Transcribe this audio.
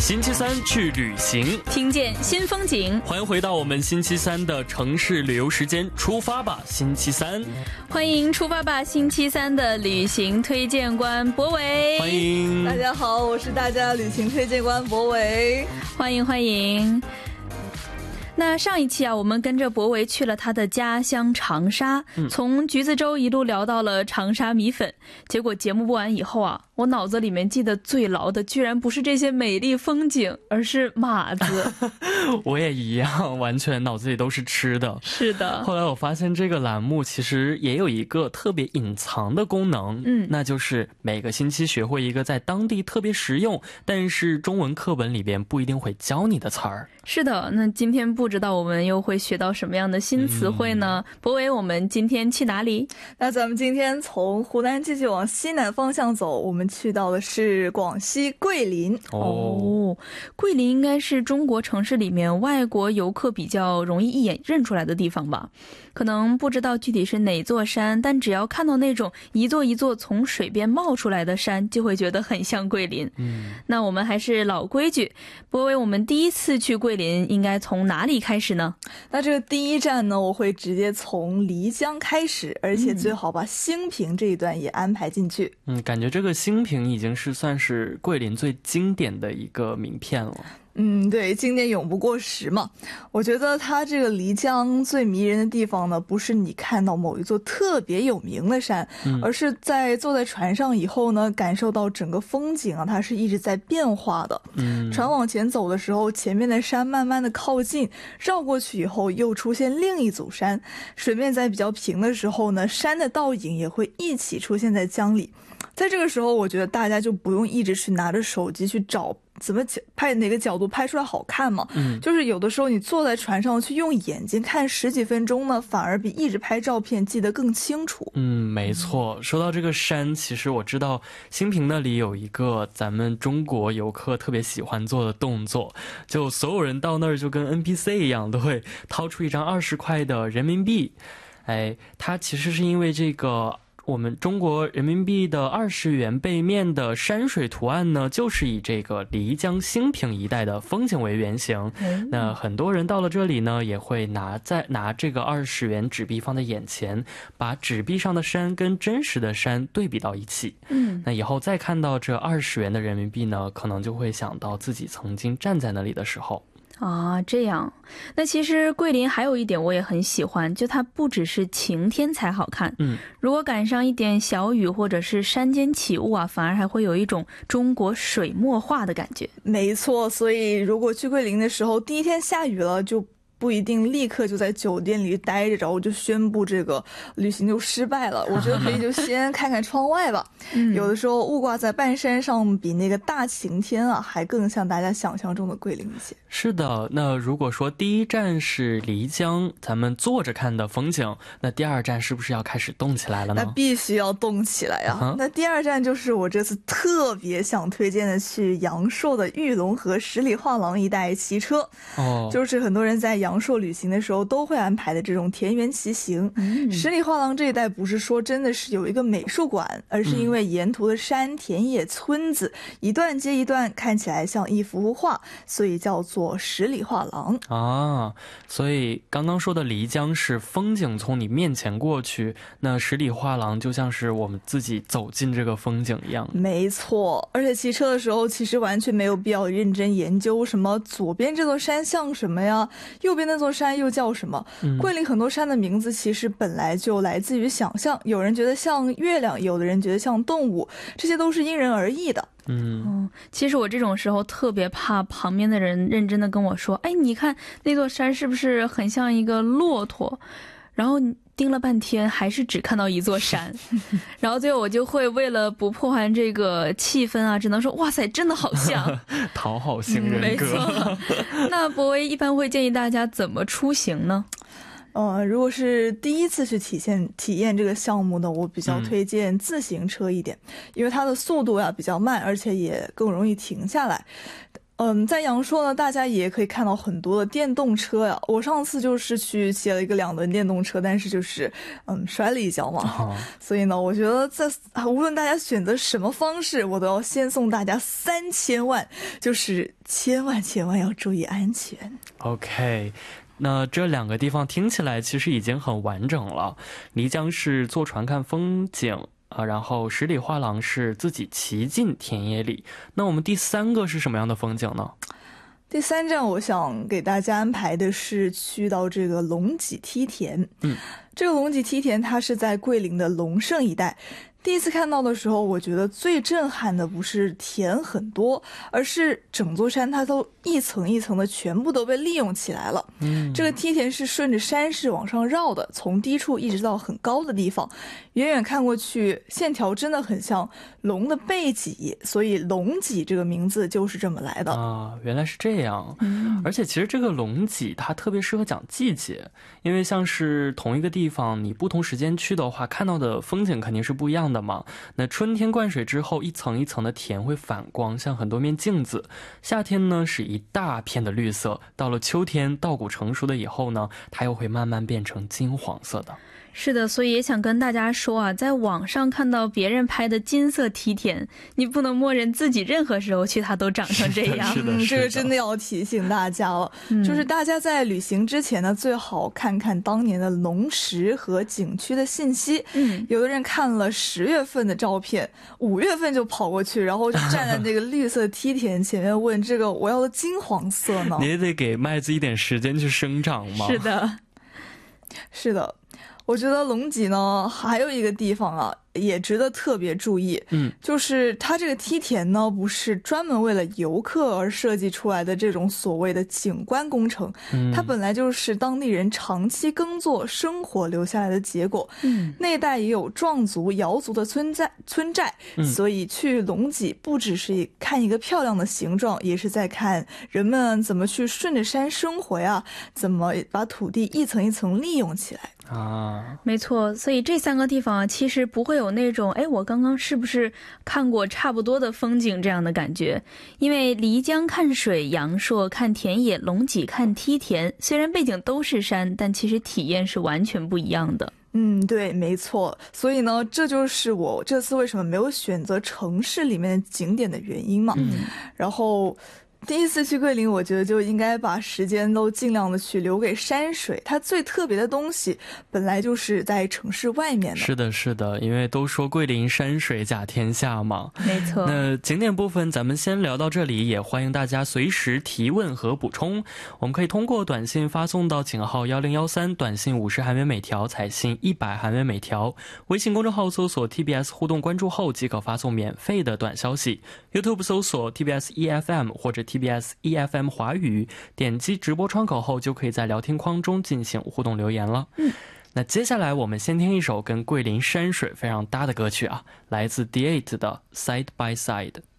星期三去旅行， 听见新风景。 欢迎回到我们星期三的城市旅游时间，出发吧星期三！ 欢迎出发吧星期三的旅行推荐官博伟。 欢迎大家好，我是大家旅行推荐官博伟。 欢迎欢迎。那上一期啊，我们跟着博维去了他的家乡长沙，从橘子洲一路聊到了长沙米粉。结果节目播完以后啊，我脑子里面记得最牢的居然不是这些美丽风景，而是码子。 我也一样，完全脑子里都是吃的。 是的。 后来我发现这个栏目其实也有一个特别隐藏的功能，那就是每个星期学会一个在当地特别实用，但是中文课本里边不一定会教你的词儿。 是的，那今天不知道我们又会学到什么样的新词汇呢？博伟，我们今天去哪里？ 那咱们今天从湖南继续往西南方向走，我们去到的是广西桂林。 桂林应该是中国城市里面外国游客比较容易一眼认出来的地方吧。可能不知道具体是哪座山，但只要看到那种一座一座从水边冒出来的山，就会觉得很像桂林。那我们还是老规矩，博伟，我们第一次去桂林应该从哪里开始呢？ 那这个第一站呢，我会直接从漓江开始，而且最好把兴平这一段也安排进去。 感觉这个兴平已经是算是桂林最经典的一个名片了。 对，经典永不过时嘛。我觉得它这个漓江最迷人的地方呢，不是你看到某一座特别有名的山，而是在坐在船上以后呢，感受到整个风景啊，它是一直在变化的。船往前走的时候，前面的山慢慢的靠近，绕过去以后又出现另一组山，水面在比较平的时候呢，山的倒影也会一起出现在江里。在这个时候，我觉得大家就不用一直去拿着手机去找怎么拍哪个角度拍出来好看嘛，就是有的时候你坐在船上去用眼睛看十几分钟呢，反而比一直拍照片记得更清楚。 没错。说到这个山，其实我知道兴平那里有一个咱们中国游客特别喜欢做的动作，就所有人到那儿就跟 NPC 一样，都会掏出一张20块的人民币。它其实是因为这个我们中国人民币的20元背面的山水图案呢，就是以这个漓江兴平一带的风景为原型。那很多人到了这里呢，也会拿这个20元纸币放在眼前，把纸币上的山跟真实的山对比到一起。那以后再看到这20元的人民币呢，可能就会想到自己曾经站在那里的时候。 这样。那其实桂林还有一点我也很喜欢，就它不只是晴天才好看，如果赶上一点小雨或者是山间起雾啊，反而还会有一种中国水墨画的感觉。 没错，所以如果去桂林的时候第一天下雨了，就不一定立刻就在酒店里待着，然后就宣布这个旅行就失败了。我觉得可以就先看看窗外吧。有的时候雾挂在半山上，比那个大晴天啊还更像大家想象中的桂林一些。 是的，那如果说第一站是漓江，咱们坐着看的风景，那第二站是不是要开始动起来了呢？ 那必须要动起来呀。那第二站就是我这次特别想推荐的，去阳朔的玉龙河十里画廊一带骑车。就是很多人在阳朔旅行的时候都会安排的这种田园骑行。十里画廊这一带不是说真的是有一个美术馆，而是因为沿途的山田野村子一段接一段，看起来像一幅幅画，所以叫做十里画廊所以刚刚说的漓江是风景从你面前过去，那十里画廊就像是我们自己走进这个风景一样。 没错，而且骑车的时候其实完全没有必要认真研究什么左边这座山像什么呀，右边那座山又叫什么。桂林很多山的名字其实本来就来自于想象，有人觉得像月亮，有的人觉得像动物，这些都是因人而异的。 其实我这种时候特别怕旁边的人认真的跟我说，你看那座山是不是很像一个骆驼，然后盯了半天还是只看到一座山然后最后我就会为了不破坏这个气氛啊，只能说哇塞真的好像讨好型人格。 没错。那博威一般会建议大家怎么出行呢？ 如果是第一次去体验这个项目呢，我比较推荐自行车一点，因为它的速度呀比较慢，而且也更容易停下来。 在阳朔呢，大家也可以看到很多的电动车呀。我上次就是去骑了一个2轮电动车，但是就是摔了一跤嘛。所以呢，我觉得无论大家选择什么方式，我都要先送大家3000万，就是千万要注意安全。 OK。那这2个地方听起来其实已经很完整了。漓江是坐船看风景然后十里画廊是自己骑进田野里。那我们第3个是什么样的风景呢？ 第3站我想给大家安排的是去到这个龙脊梯田。这个龙脊梯田它是在桂林的龙胜一带。第一次看到的时候，我觉得最震撼的不是田很多，而是整座山它都一层一层的全部都被利用起来了。这个梯田是顺着山势往上绕的，从低处一直到很高的地方，远远看过去线条真的很像龙的背脊，所以龙脊这个名字就是这么来的啊。原来是这样。而且其实这个龙脊它特别适合讲季节，因为像是同一个地方你不同时间去的话，看到的风景肯定是不一样的嘛。那春天灌水之后，一层一层的田会反光，像很多面镜子。夏天呢是一大片的绿色，到了秋天稻谷成熟了以后呢，它又会慢慢变成金黄色的。 是的，所以也想跟大家说啊，在网上看到别人拍的金色梯田，你不能默认自己任何时候去它都长成这样。 是的， 这个真的要提醒大家了。就是大家在旅行之前呢，最好看看当年的龙石和景区的信息。有的人看了10月份的照片，5月份就跑过去，然后就站在那个绿色梯田前面问这个我要的金黄色呢。 你也得给麦子一点时间去生长嘛。 是的。我觉得龙脊呢还有一个地方啊也值得特别注意，就是它这个梯田呢不是专门为了游客而设计出来的这种所谓的景观工程，它本来就是当地人长期耕作生活留下来的结果。那一带也有壮族瑶族的村寨，所以去龙脊不只是看一个漂亮的形状，也是在看人们怎么去顺着山生活呀，怎么把土地一层一层利用起来啊。没错，所以这3个地方啊，其实不会有那种我刚刚是不是看过差不多的风景这样的感觉。因为漓江看水，阳朔看田野，龙脊看梯田，虽然背景都是山，但其实体验是完全不一样的。 对，没错。所以呢，这就是我这次为什么没有选择城市里面的景点的原因嘛。然后第一次去桂林，我觉得就应该把时间都尽量的去留给山水，它最特别的东西本来就是在城市外面的。 是的，因为都说桂林山水甲天下嘛。 没错。 那景点部分咱们先聊到这里，也欢迎大家随时提问和补充。我们可以通过短信发送到井号1013，短信50韩元每条，彩信100韩元每条。微信公众号搜索 TBS 互动关注后即可发送免费的短消息。YouTube 搜索 TBS EFM 或者TBS EFM 华语，点击直播窗口后就可以在聊天框中进行互动留言了。那接下来我们先听一首跟桂林山水非常搭的歌曲啊，来自 The8 的 Side by Side。